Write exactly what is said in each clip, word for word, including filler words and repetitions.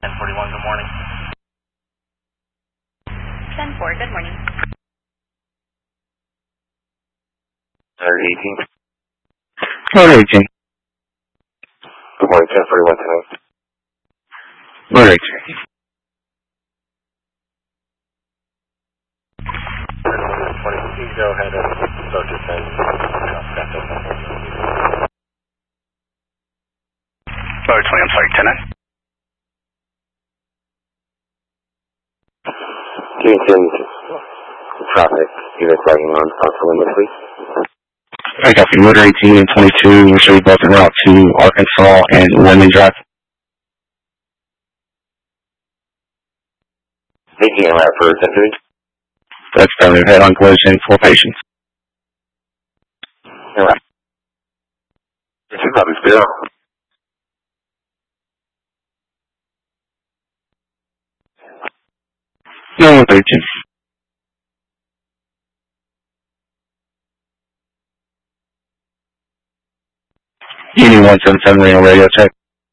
ten forty-one, good morning. ten four, good morning. Third eighteen. Third eighteen. Good morning, ten forty-one tonight. Third eighteen. Please go ahead and start your thing. Third twenty, I'm sorry, ten nine. Kingston traffic units riding on Council Limit, please. I got the motor eighteen and twenty-two. We're showing both en route to Arkansas and Women Drive. eighteen en route for Century. That's down there, head-on collision, four patients. En route. Two copies, Bill. No, one thirty-two. Union one seven seven, Reno radio check.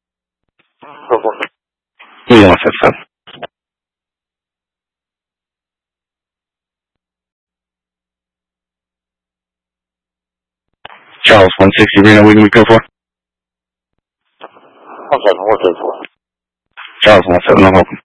Union one seven seven. Charles one sixty, Reno, we can go for? one seven, one seven four. Charles one seven, I'm open.